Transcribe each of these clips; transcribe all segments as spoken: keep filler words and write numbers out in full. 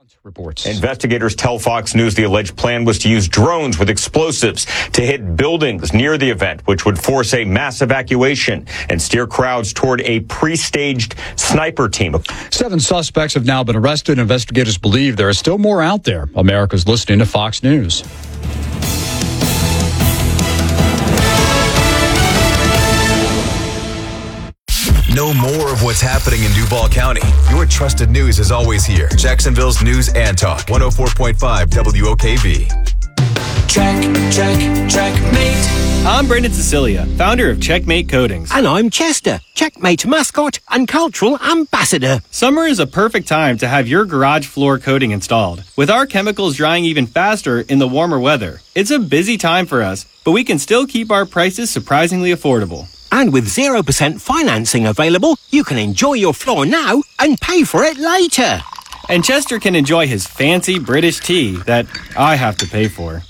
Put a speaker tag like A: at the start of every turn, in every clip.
A: Reports.
B: Investigators tell Fox News the alleged plan was to use drones with explosives to hit buildings near the event, which would force a mass evacuation and steer crowds toward a pre-staged sniper team.
A: Seven suspects have now been arrested. Investigators believe there are still more out there. America's listening to Fox News.
C: Know more of what's happening in Duval County. Your trusted news is always here. Jacksonville's News and Talk. one oh four point five W O K V.
D: Check, check, checkmate.
E: I'm Brendan Cecilia, founder of Checkmate Coatings.
F: And I'm Chester, Checkmate mascot and cultural ambassador.
E: Summer is a perfect time to have your garage floor coating installed. With our chemicals drying even faster in the warmer weather, it's a busy time for us, but we can still keep our prices surprisingly affordable.
F: And with zero percent financing available, you can enjoy your floor now and pay for it later.
E: And Chester can enjoy his fancy British tea that I have to pay for.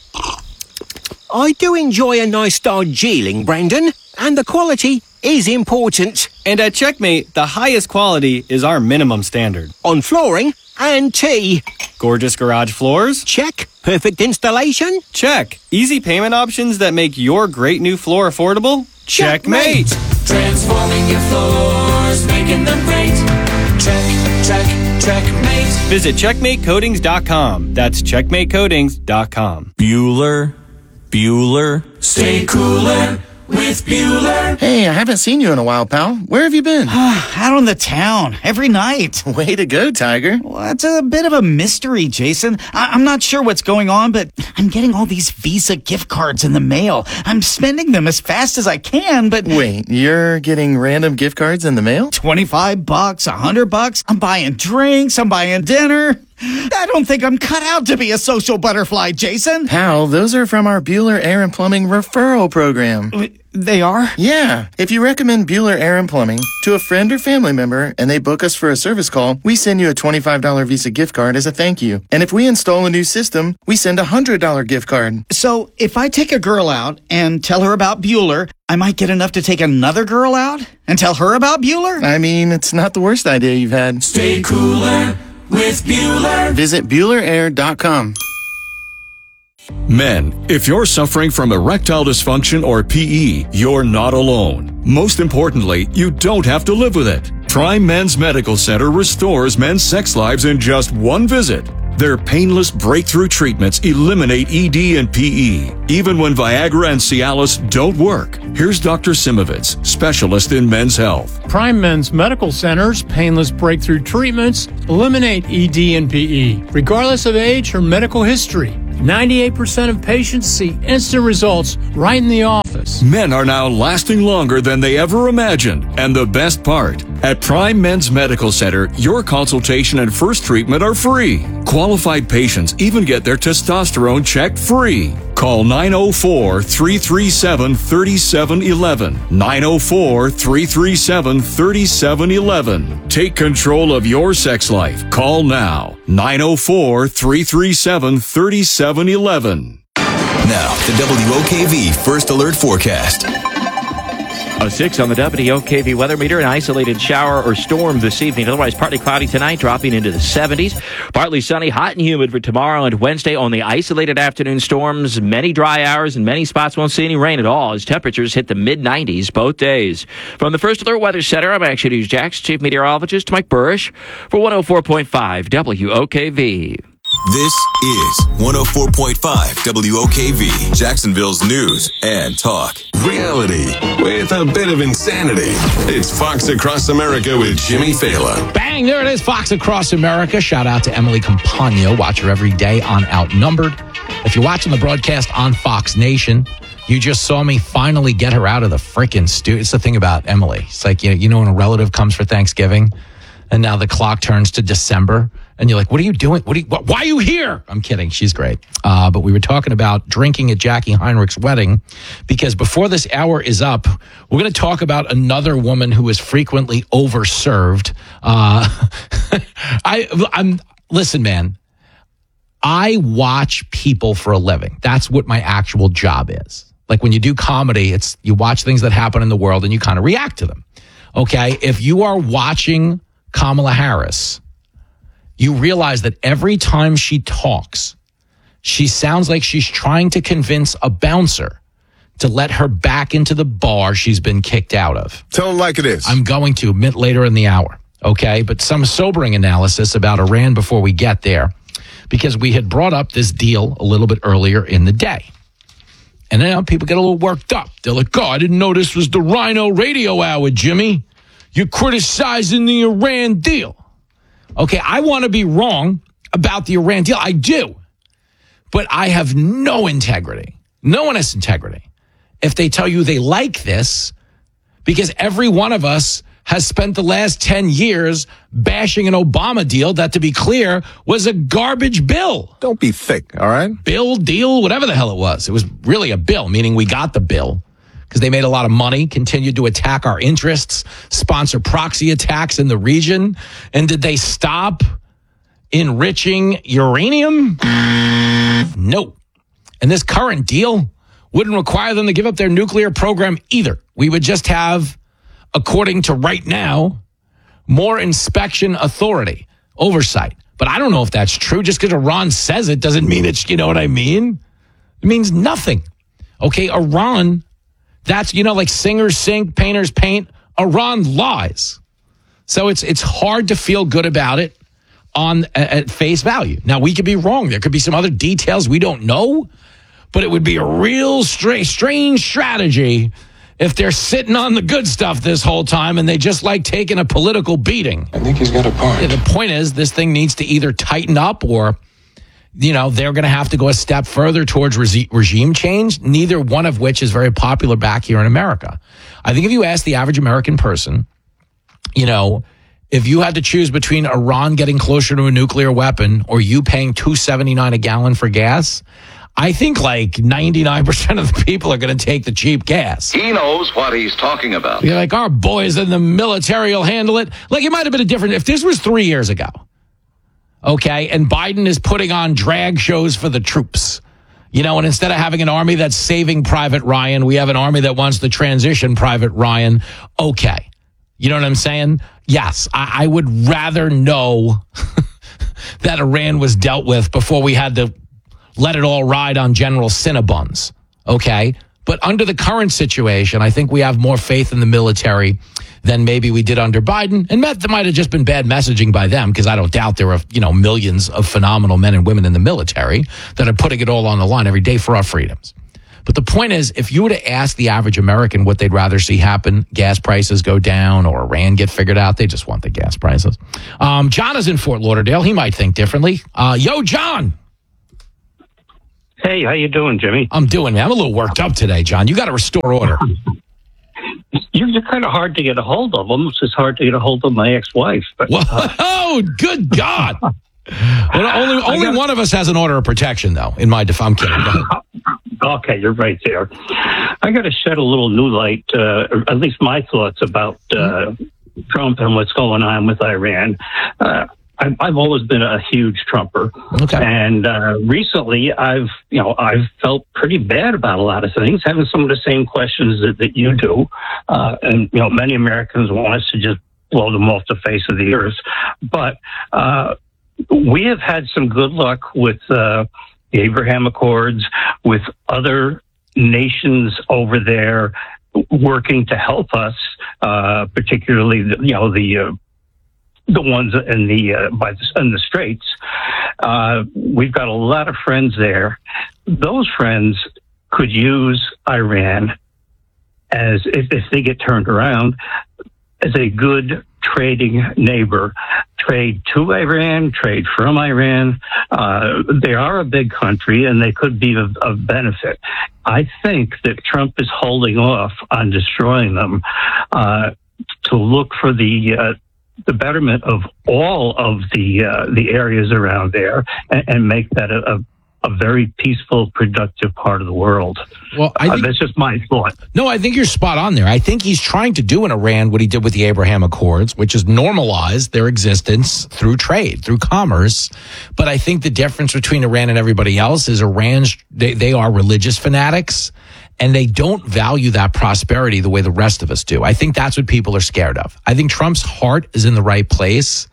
F: I do enjoy a nice Darjeeling, Brendan, and the quality is important.
E: And at Checkmate, the highest quality is our minimum standard.
F: On flooring and tea.
E: Gorgeous garage floors?
F: Check. Perfect installation?
E: Check. Easy payment options that make your great new floor affordable? Checkmate.
D: Transforming your floors, making them great. Check, check, checkmate.
E: Visit checkmate coatings dot com. That's checkmate coatings dot com.
G: Bueller, Bueller.
D: Stay cooler with Bueller.
H: Hey, I haven't seen you in a while, pal. Where have you been?
I: Out on the town, every night.
H: Way to go, Tiger.
I: Well, it's a bit of a mystery, Jason. I- I'm not sure what's going on, but I'm getting all these Visa gift cards in the mail. I'm spending them as fast as I can, but...
H: Wait, you're getting random gift cards in the mail?
I: twenty-five bucks, one hundred bucks. I'm buying drinks, I'm buying dinner. I don't think I'm cut out to be a social butterfly, Jason.
H: Pal, those are from our Bueller Air and Plumbing referral program.
I: They are?
H: Yeah. If you recommend Bueller Air and Plumbing to a friend or family member and they book us for a service call, we send you a twenty-five dollars Visa gift card as a thank you. And if we install a new system, we send a one hundred dollars gift card.
I: So if I take a girl out and tell her about Bueller, I might get enough to take another girl out and tell her about Bueller?
H: I mean, it's not the worst idea you've had.
D: Stay cooler with Bueller.
H: Visit Bueller Air dot com.
G: Men, if you're suffering from erectile dysfunction or P E, you're not alone. Most importantly, you don't have to live with it. Prime Men's Medical Center restores men's sex lives in just one visit. Their painless breakthrough treatments eliminate E D and P E, even when Viagra and Cialis don't work. Here's Doctor Simovitz, specialist in men's health.
J: Prime Men's Medical Center's painless breakthrough treatments eliminate E D and P E, regardless of age or medical history. ninety-eight percent of patients see instant results right in the office.
G: Men are now lasting longer than they ever imagined. And the best part, at Prime Men's Medical Center, your consultation and first treatment are free. Qualified patients even get their testosterone checked free. Call nine oh four, three three seven, three seven one one. nine oh four, three three seven, three seven one one. Take control of your sex life. Call now. nine oh four, three three seven, three seven one one.
C: Now, the W O K V First Alert Forecast.
K: A six on the W O K V weather meter. An isolated shower or storm this evening. Otherwise, partly cloudy tonight, dropping into the seventies. Partly sunny, hot and humid for tomorrow and Wednesday. Only isolated afternoon storms, many dry hours, and many spots won't see any rain at all as temperatures hit the mid nineties both days. From the First Alert Weather Center, I'm Action News Jax Chief Meteorologist Mike Burrish for one oh four point five W O K V.
C: This is one oh four point five W O K V, Jacksonville's News and Talk.
L: Reality with a bit of insanity. It's Fox Across America with Jimmy Fallon.
M: Bang, there it is, Fox Across America. Shout out to Emily Campagno. Watch her every day on Outnumbered. If you're watching the broadcast on Fox Nation, you just saw me finally get her out of the freaking studio. It's the thing about Emily. It's like, you know, you know when a relative comes for Thanksgiving and now the clock turns to December and you're like, what are you doing? What are you, wh- why are you here? I'm kidding. She's great. Uh, but we were talking about drinking at Jackie Heinrich's wedding because before this hour is up, we're going to talk about another woman who is frequently overserved. Uh, I, I'm, listen, man, I watch people for a living. That's what my actual job is. Like when you do comedy, it's you watch things that happen in the world and you kind of react to them. Okay. If you are watching Kamala Harris, you realize that every time she talks, she sounds like she's trying to convince a bouncer to let her back into the bar she's been kicked out of.
L: Tell them like it is.
M: I'm going to admit later in the hour, okay? But some sobering analysis about Iran before we get there, because we had brought up this deal a little bit earlier in the day. And now people get a little worked up. They're like, oh, I didn't know this was the Rhino Radio Hour, Jimmy. You're criticizing the Iran deal. Okay, I want to be wrong about the Iran deal. I do. But I have no integrity. No one has integrity if they tell you they like this, because every one of us has spent the last ten years bashing an Obama deal that, to be clear, was a garbage bill.
L: Don't be thick, all right?
M: Bill, deal, whatever the hell it was. It was really a bill, meaning we got the bill because they made a lot of money, continued to attack our interests, sponsor proxy attacks in the region. And did they stop enriching uranium? No. And this current deal wouldn't require them to give up their nuclear program either. We would just have, according to right now, more inspection authority, oversight. But I don't know if that's true. Just because Iran says it doesn't mean it's, you know what I mean? It means nothing. Okay, Iran, that's, you know, like singers sing, painters paint. Iran lies. So it's it's hard to feel good about it on at face value. Now, we could be wrong. There could be some other details we don't know, but it would be a real stra- strange strategy if they're sitting on the good stuff this whole time and they just like taking a political beating.
N: I think he's got a point.
M: Yeah, the point is, this thing needs to either tighten up or, you know, they're going to have to go a step further towards re- regime change, neither one of which is very popular back here in America. I think if you ask the average American person, you know, if you had to choose between Iran getting closer to a nuclear weapon or you paying two seventy-nine a gallon for gas, I think like ninety-nine percent of the people are going to take the cheap gas.
O: He knows what he's talking about.
M: You're like, our boys in the military will handle it. Like, it might have been a different, if this was three years ago, okay, and Biden is putting on drag shows for the troops, you know, and instead of having an army that's saving Private Ryan, we have an army that wants to transition Private Ryan. Okay. You know what I'm saying? Yes, I, I would rather know that Iran was dealt with before we had to let it all ride on General Cinnabons, okay? But under the current situation, I think we have more faith in the military than maybe we did under Biden. And that might have just been bad messaging by them, because I don't doubt there are, you know, millions of phenomenal men and women in the military that are putting it all on the line every day for our freedoms. But the point is, if you were to ask the average American what they'd rather see happen, gas prices go down or Iran get figured out, they just want the gas prices. Um, John is in Fort Lauderdale. He might think differently. Uh, yo, John.
P: Hey, how you doing, Jimmy?
M: I'm doing, man. I'm a little worked up today, John. You got to restore order.
P: You're, you're kind of hard to get a hold of. Almost as hard to get a hold of my ex-wife. But,
M: Whoa, uh, good God. Well, only only got, one of us has an order of protection, though, in my defense. I'm kidding. Go ahead.
P: Okay, you're right there. I got to shed a little new light, uh, or at least my thoughts about uh, Trump and what's going on with Iran. Uh, I've, I've always been a huge Trumper.
M: Okay.
P: And uh, recently, I've, you know, I've felt pretty bad about a lot of things, having some of the same questions that, that you do. Uh, and, you know, many Americans want us to just blow them off the face of the earth. But uh, we have had some good luck with uh, the Abraham Accords, with other nations over there working to help us, uh, particularly, the, you know, the uh, the ones in the uh, by the, in the Straits. Uh, we've got a lot of friends there. Those friends could use Iran as, if, if they get turned around, as a good trading neighbor. Trade to Iran, trade from Iran. Uh, they are a big country, and they could be of, of benefit. I think that Trump is holding off on destroying them uh, to look for the uh, the betterment of all of the uh, the areas around there, and, and make that a, a a very peaceful, productive part of the world.
M: Well, I think,
P: uh, that's just my thought.
M: No, I think you're spot on there. I think he's trying to do in Iran what he did with the Abraham Accords, which is normalize their existence through trade, through commerce. But I think the difference between Iran and everybody else is Iran's, they, they are religious fanatics, and they don't value that prosperity the way the rest of us do. I think that's what people are scared of. I think Trump's heart is in the right place.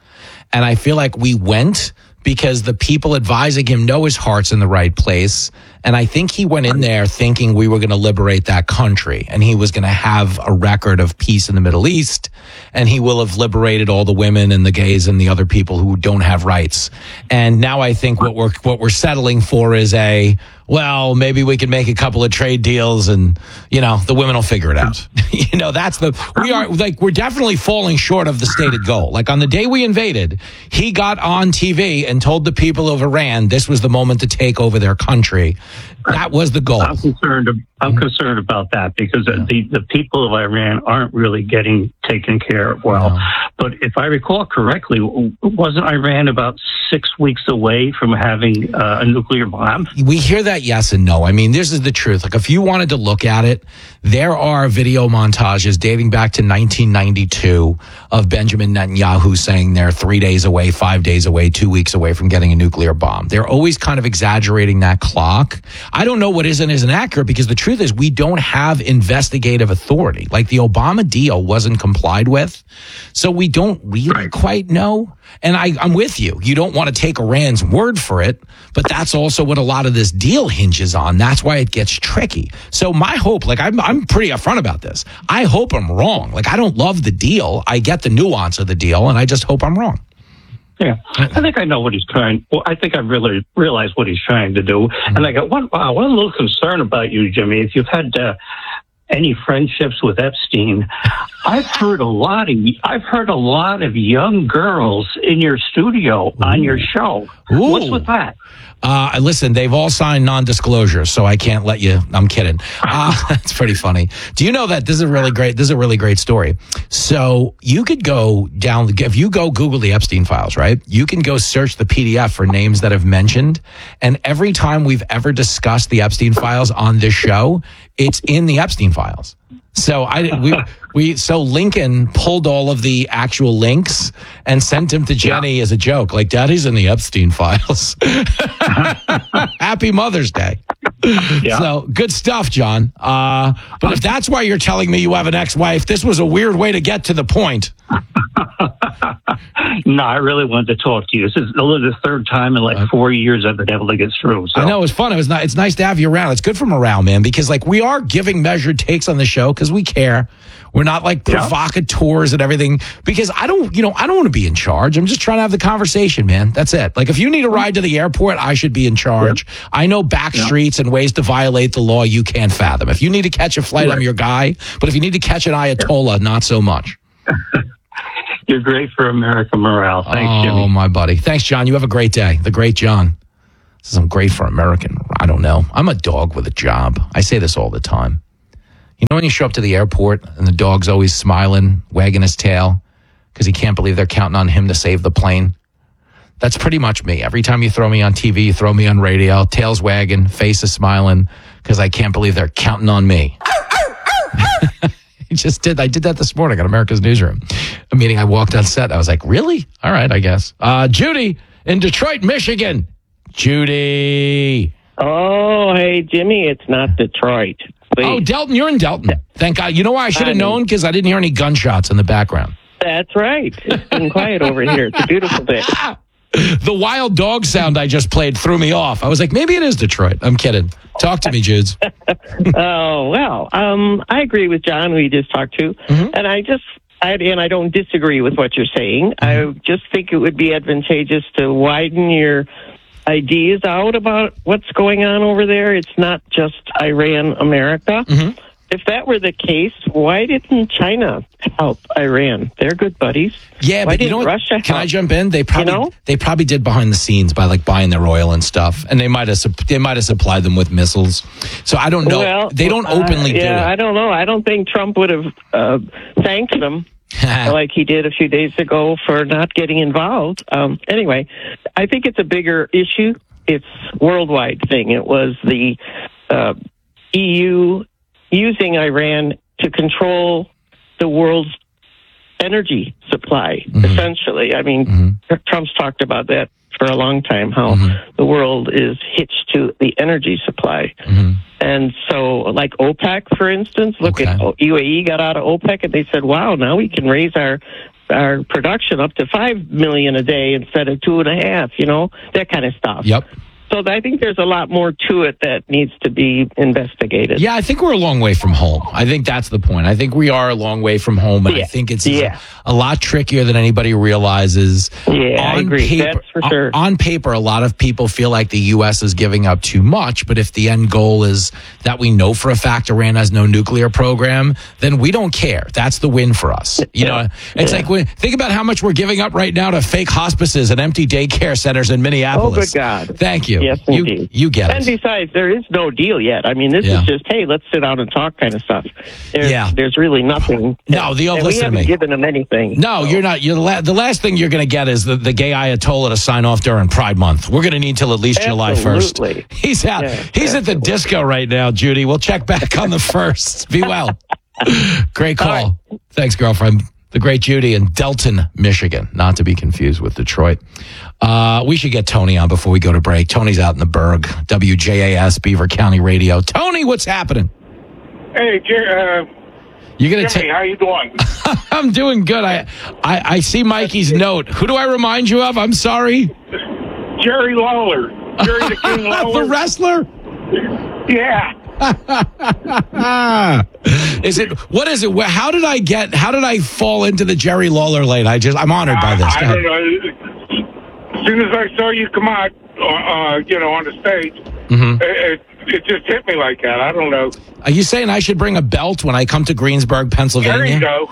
M: And I feel like we went because the people advising him know his heart's in the right place. And I think he went in there thinking we were going to liberate that country and he was going to have a record of peace in the Middle East and he will have liberated all the women and the gays and the other people who don't have rights. And now I think what we're what we're settling for is a, well, maybe we can make a couple of trade deals and, you know, the women will figure it out. You know, that's the, we are like, we're definitely falling short of the stated goal. Like on the day we invaded, he got on T V and told the people of Iran this was the moment to take over their country. That was the goal.
P: I'm concerned. I'm mm-hmm. concerned about that because yeah. the the people of Iran aren't really getting taken care of well. No. But if I recall correctly, wasn't Iran about six weeks away from having uh, a nuclear bomb?
M: We hear that yes and no. I mean, this is the truth. Like, if you wanted to look at it, there are video montages dating back to nineteen ninety-two of Benjamin Netanyahu saying they're three days away, five days away, two weeks away from getting a nuclear bomb. They're always kind of exaggerating that clock. I don't know what is and isn't accurate because the truth is we don't have investigative authority. Like the Obama deal wasn't complied with. So we don't really right. quite know. And I, I'm with you. You don't want to take Iran's word for it, but that's also what a lot of this deal hinges on. That's why it gets tricky. So my hope, like I'm, I'm pretty upfront about this. I hope I'm wrong. Like I don't love the deal. I get the nuance of the deal and I just hope I'm wrong.
P: Yeah, I think I know what he's trying. Well, I think I really realize what he's trying to do. Mm-hmm. And I got one, uh, one little concern about you, Jimmy. If you've had uh, any friendships with Epstein, I've heard a lot of I've heard a lot of young girls in your studio Ooh. on your show. Ooh. What's with that?
M: Uh, listen, they've all signed non-disclosure, so I can't let you. I'm kidding. Uh, that's pretty funny. Do you know that this is a really great? This is a really great story. So you could go down. If you go Google the Epstein files, right? You can go search the P D F for names that have mentioned, and every time we've ever discussed the Epstein files on this show, it's in the Epstein files. So I we we so Lincoln pulled all of the actual links and sent them to Jenny yeah. as a joke, like Daddy's in the Epstein files. Happy Mother's Day. Yeah. So good stuff, John. Uh, but if that's why you're telling me you have an ex-wife, this was a weird way to get to the point.
P: No, I really wanted to talk to you. This is the third time in like four years I've been able to get through. So.
M: I know it was fun. It was not, it's nice to have you around. It's good for morale, man, because like we are giving measured takes on the show because we care. We're not like provocateurs and everything because I don't, you know, I don't want to be in charge. I'm just trying to have the conversation, man. That's it. Like if you need a ride to the airport, I should be in charge. Yeah. I know back yeah. streets and ways to violate the law you can't fathom. If you need to catch a flight, right. I'm your guy. But if you need to catch an Ayatollah, yeah. not so much.
P: You're great for American morale. Thanks,
M: oh,
P: Jimmy.
M: Oh, my buddy. Thanks, John. You have a great day. The great John. This is I'm great for American. I don't know. I'm a dog with a job. I say this all the time. You know when you show up to the airport and the dog's always smiling, wagging his tail because he can't believe they're counting on him to save the plane? That's pretty much me. Every time you throw me on T V, you throw me on radio, tail's wagging, face is smiling because I can't believe they're counting on me. I just did. I did that this morning on America's Newsroom. A meeting I walked on set. I was like, really? All right, I guess. Uh, Judy in Detroit, Michigan. Judy.
N: Oh, hey, Jimmy. It's not Detroit. Please.
M: Oh, Delton. You're in Delton. Thank God. You know why I should have known? Because I didn't hear any gunshots in the background.
N: That's right. It's been quiet over here. It's a beautiful day.
M: The wild dog sound I just played threw me off. I was like, maybe it is Detroit. I'm kidding. Talk to me, Judes.
N: Oh, well, um, I agree with John, who you just talked to. Mm-hmm. And I just, I, and I don't disagree with what you're saying. Mm-hmm. I just think it would be advantageous to widen your ideas out about what's going on over there. It's not just Iran, America. Mm-hmm. If that were the case, why didn't China help Iran? They're good buddies.
M: Yeah,
N: why
M: but you know what?
N: Russia
M: Can
N: help?
M: I jump in? They probably
N: you know?
M: they probably did behind the scenes by like buying their oil and stuff, and they might have they might have supplied them with missiles. So I don't know.
N: Well,
M: they don't openly
N: uh,
M: do it.
N: Yeah, I don't know. I don't think Trump would have uh, thanked them like he did a few days ago for not getting involved. Um, anyway, I think it's a bigger issue. It's a worldwide thing. It was the uh, E U using Iran to control the world's energy supply, mm-hmm. essentially. I mean, mm-hmm. Trump's talked about that for a long time how mm-hmm. the world is hitched to the energy supply. Mm-hmm. And so, like OPEC, for instance, look okay. at U A E got out of OPEC and they said, wow, now we can raise our our production up to five million a day instead of two and a half, you know, that kind of stuff.
M: Yep.
N: So I think there's a lot more to it that needs to be investigated.
M: Yeah, I think we're a long way from home. I think that's the point. I think we are a long way from home, and yeah. I think it's yeah. a, a lot trickier than anybody realizes.
N: Yeah, on I agree.
M: Paper,
N: that's for sure.
M: On, on paper, a lot of people feel like the U S is giving up too much, but if the end goal is that we know for a fact Iran has no nuclear program, then we don't care. That's the win for us. You yeah. know, it's yeah. like, when, think about how much we're giving up right now to fake hospices and empty daycare centers in Minneapolis.
N: Oh, good God.
M: Thank you.
N: Yes,
M: you,
N: indeed.
M: You get it.
N: And besides, there is no deal yet. I mean, this
M: yeah.
N: is just, hey, let's sit down and talk kind of stuff. There's,
M: yeah.
N: there's really nothing.
M: No, the
N: and
M: listen
N: we
M: to
N: haven't
M: me.
N: given them anything.
M: No, so. you're not. You're the, la- the last thing you're going to get is the, the gay Ayatollah to sign off during Pride Month. We're going to need till at least
N: Absolutely.
M: July first. He's out. Yeah, He's absolutely. at the disco right now, Judy. We'll check back on the first. Be well. Great call. Right. Thanks, girlfriend. The great Judy in Delton, Michigan, not to be confused with Detroit. Uh, we should get Tony on before we go to break. Tony's out in the Berg, W J A S, Beaver County Radio. Tony, what's happening?
Q: Hey, Jer- uh,
M: You're gonna
Q: Jimmy,
M: ta-
Q: how you doing?
M: I'm doing good. I, I I see Mikey's note. Who do I remind you of? I'm sorry.
Q: Jerry Lawler. Jerry the King Lawler.
M: The wrestler?
Q: Yeah.
M: Is it, what is it? How did I get, how did I fall into the Jerry Lawler lane? I just, I'm honored by this.
Q: I, I don't know. As soon as I saw you come out, uh, you know, on the stage, mm-hmm. it, it just hit me like that. I don't know.
M: Are you saying I should bring a belt when I come to Greensburg, Pennsylvania?
Q: There you go.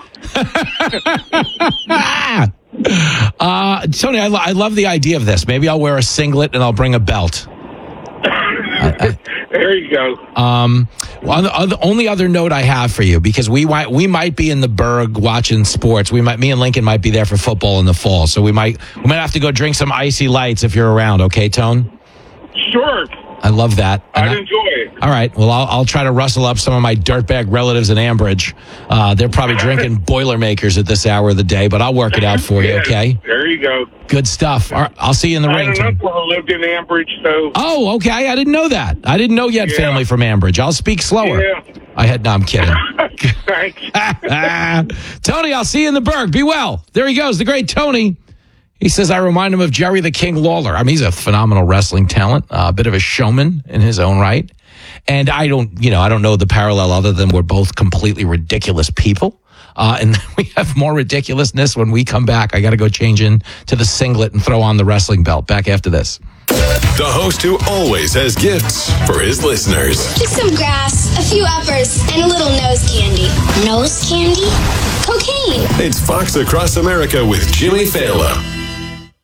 M: uh, Tony, I, lo- I love the idea of this. Maybe I'll wear a singlet and I'll bring a belt. I, I,
Q: there you go.
M: Um, on the, on the only other note I have for you, because we might we might be in the Berg watching sports. We might, me and Lincoln might be there for football in the fall, so we might we might have to go drink some icy lights if you're around. Okay, Tone?
Q: Sure.
M: I love that. And
Q: I'd I, enjoy it.
M: All right. Well, I'll, I'll try to rustle up some of my dirtbag relatives in Ambridge. Uh, they're probably drinking Boilermakers at this hour of the day, but I'll work it out for you, okay?
Q: There you go.
M: Good stuff. All right, I'll see you in the
Q: I
M: ring.
Q: I don't know who lived in Ambridge, so.
M: Oh, okay. I didn't know that. I didn't know you had yeah. family from Ambridge. I'll speak slower.
Q: Yeah.
M: I had, no, I'm kidding.
Q: Thanks.
M: Tony, I'll see you in the Berg. Be well. There he goes, the great Tony. He says, I remind him of Jerry the King Lawler. I mean, he's a phenomenal wrestling talent, uh, a bit of a showman in his own right. And I don't, you know, I don't know the parallel other than we're both completely ridiculous people. Uh, and we have more ridiculousness when we come back. I got to go change in to the singlet and throw on the wrestling belt. Back after this.
L: The host who always has gifts for his listeners.
R: Just some grass, a few uppers, and a little nose candy. Nose candy? Cocaine.
L: It's Fox Across America with Jimmy Fallon.